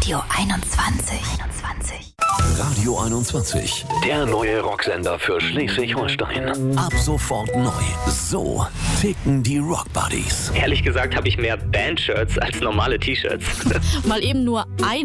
Radio 21. Radio 21, der neue Rocksender für Schleswig-Holstein. Ab sofort neu. So ticken die Rock Buddies. Ehrlich gesagt habe ich mehr Band-Shirts als normale T-Shirts. Mal eben nur ein